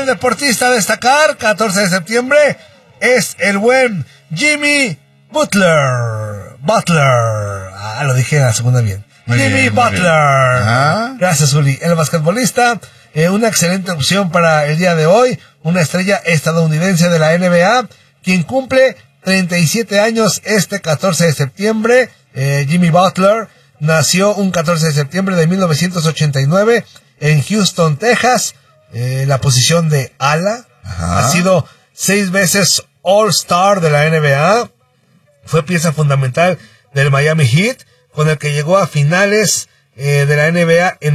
deportista a destacar, 14 de septiembre, es el buen Jimmy Butler. Lo dije a la segunda bien. Jimmy Butler. Gracias, Uli. El basquetbolista, una excelente opción para el día de hoy. Una estrella estadounidense de la NBA, quien cumple 37 años este 14 de septiembre. Jimmy Butler nació un 14 de septiembre de 1989 en Houston, Texas. La posición de ala. Ha sido 6 veces All-Star de la NBA. Fue pieza fundamental del Miami Heat, con el que llegó a finales de la NBA en